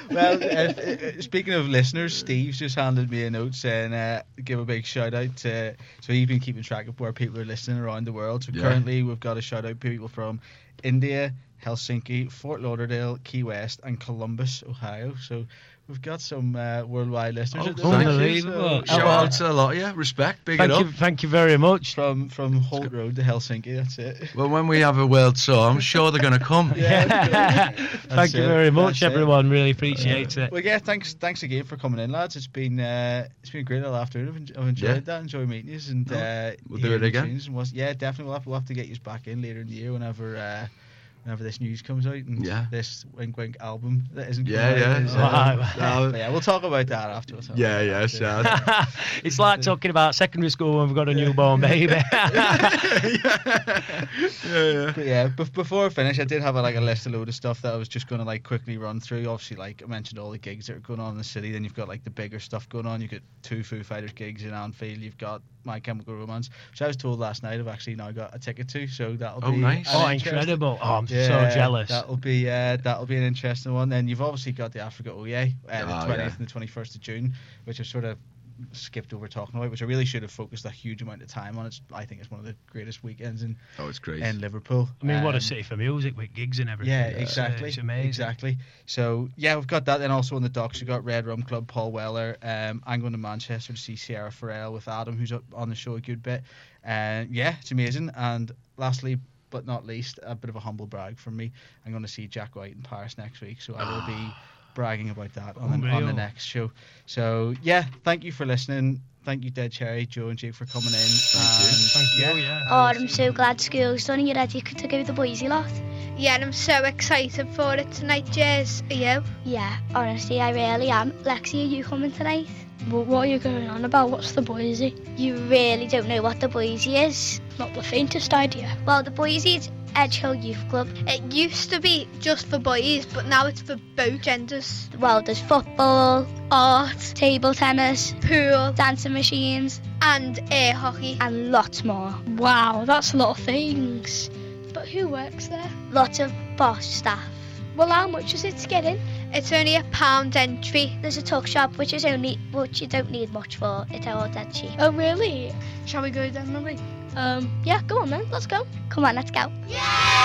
Well, speaking of listeners, Steve's just handed me a note saying give a big shout out to. So he's been keeping track of where people are listening around the world. So currently we've got a shout out people from India, Helsinki, Fort Lauderdale, Key West, and Columbus, Ohio. So we've got some worldwide listeners. Unbelievable! Shout out to a lot of you. Respect, big it up. Thank you very much. From Holt Road to Helsinki. That's it. Well, when we have a world tour, I'm sure they're going to come. Thank you very much, everyone. Really appreciate it. Well, yeah, thanks again for coming in, lads. It's been a great little afternoon. I've enjoyed that. Enjoyed meeting you, and we'll do it again. Definitely. We'll have to get you back in later in the year whenever this news comes out and this Wink Wink album that isn't coming out. We'll talk about that afterwards. Sure. It's like talking about secondary school when we've got a newborn baby. But before I finish, I did have a list of load of stuff that I was just going to quickly run through. Obviously, I mentioned all the gigs that are going on in the city. Then you've got the bigger stuff going on. You've got 2 Foo Fighters gigs in Anfield. You've got My Chemical Romance, which I was told last night I've actually now got a ticket to. So that'll be nice. Incredible! Oh, I'm so jealous. That'll be an interesting one. Then you've obviously got the Africa Oye the 20th and the 21st of June, which I've sort of skipped over talking about, which I really should have focused a huge amount of time on. I think it's one of the greatest weekends in Liverpool. I mean, what a city for music with gigs and everything. Yeah, exactly. It's amazing. Exactly. So we've got that. Then also on the docks we've got Red Rum Club, Paul Weller. I'm going to Manchester to see Sierra Farrell with Adam, who's up on the show a good bit. It's amazing. And lastly, but not least, a bit of a humble brag from me. I'm going to see Jack White in Paris next week, so I will be bragging about that on the next show. So thank you for listening. Thank you, Dead Cherry, Joe and Jake, for coming in. Thank you. Oh, I'm so glad school's done and you're ready to go the boysy lot. Yeah, and I'm so excited for it tonight, Jez. Are you? Yeah, honestly, I really am. Lexi, are you coming tonight? What are you going on about? What's the boysy? You really don't know what the boysy is? Not the faintest idea. Well, the boysy is Edge Hill Youth Club. It used to be just for boys, but now it's for both genders. Well, there's football, art, table tennis, pool, dancing machines, and air hockey, and lots more. Wow, that's a lot of things. But who works there? Lots of boss staff. Well, how much is it to get in? It's only £1 entry. There's a tuck shop which you don't need much for. It's all dead cheap. Oh, really? Shall we go then, Mummy? Yeah, go on then. Let's go. Come on, let's go. Yeah!